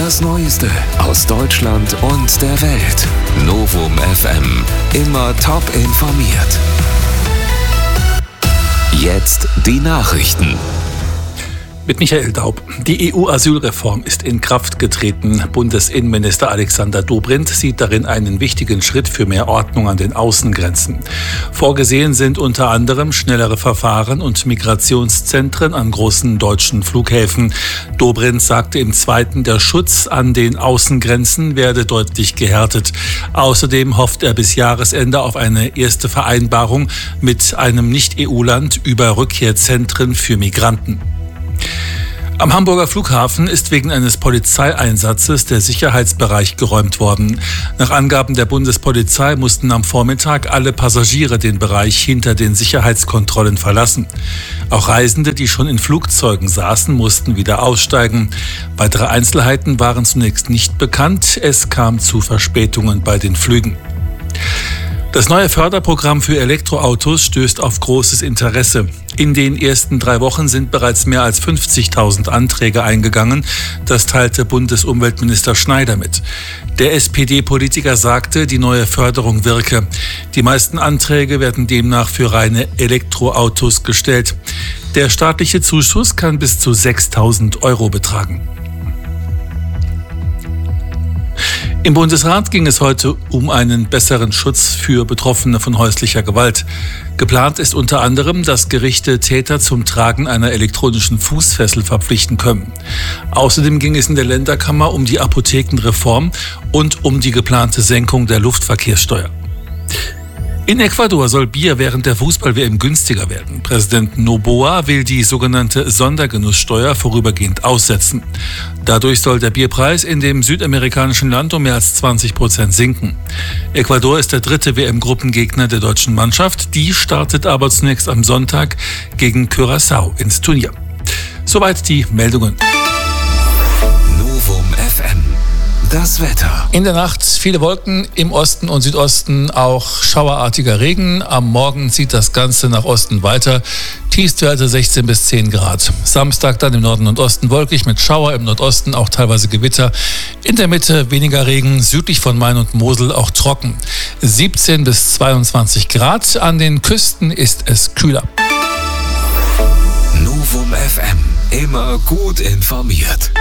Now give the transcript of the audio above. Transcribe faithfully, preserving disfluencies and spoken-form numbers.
Das Neueste aus Deutschland und der Welt. Novum F M. Immer top informiert. Jetzt die Nachrichten. Mit Michael Daub. Die E U-Asylreform ist in Kraft getreten. Bundesinnenminister Alexander Dobrindt sieht darin einen wichtigen Schritt für mehr Ordnung an den Außengrenzen. Vorgesehen sind unter anderem schnellere Verfahren und Migrationszentren an großen deutschen Flughäfen. Dobrindt sagte im Zweiten, der Schutz an den Außengrenzen werde deutlich gehärtet. Außerdem hofft er bis Jahresende auf eine erste Vereinbarung mit einem Nicht-E U-Land über Rückkehrzentren für Migranten. Am Hamburger Flughafen ist wegen eines Polizeieinsatzes der Sicherheitsbereich geräumt worden. Nach Angaben der Bundespolizei mussten am Vormittag alle Passagiere den Bereich hinter den Sicherheitskontrollen verlassen. Auch Reisende, die schon in Flugzeugen saßen, mussten wieder aussteigen. Weitere Einzelheiten waren zunächst nicht bekannt. Es kam zu Verspätungen bei den Flügen. Das neue Förderprogramm für Elektroautos stößt auf großes Interesse. In den ersten drei Wochen sind bereits mehr als fünfzigtausend Anträge eingegangen. Das teilte Bundesumweltminister Schneider mit. Der S P D-Politiker sagte, die neue Förderung wirke. Die meisten Anträge werden demnach für reine Elektroautos gestellt. Der staatliche Zuschuss kann bis zu sechstausend Euro betragen. Im Bundesrat ging es heute um einen besseren Schutz für Betroffene von häuslicher Gewalt. Geplant ist unter anderem, dass Gerichte Täter zum Tragen einer elektronischen Fußfessel verpflichten können. Außerdem ging es in der Länderkammer um die Apothekenreform und um die geplante Senkung der Luftverkehrssteuer. In Ecuador soll Bier während der Fußball-W M günstiger werden. Präsident Noboa will die sogenannte Sondergenusssteuer vorübergehend aussetzen. Dadurch soll der Bierpreis in dem südamerikanischen Land um mehr als zwanzig Prozent sinken. Ecuador ist der dritte W M-Gruppengegner der deutschen Mannschaft. Die startet aber zunächst am Sonntag gegen Curaçao ins Turnier. Soweit die Meldungen. Novum F M. Das Wetter. In der Nacht viele Wolken, im Osten und Südosten auch schauerartiger Regen. Am Morgen zieht das Ganze nach Osten weiter. Tiefstwerte sechzehn bis zehn Grad. Samstag dann im Norden und Osten wolkig mit Schauer, im Nordosten auch teilweise Gewitter. In der Mitte weniger Regen, südlich von Main und Mosel auch trocken. siebzehn bis zweiundzwanzig Grad. An den Küsten ist es kühler. Novum F M. Immer gut informiert.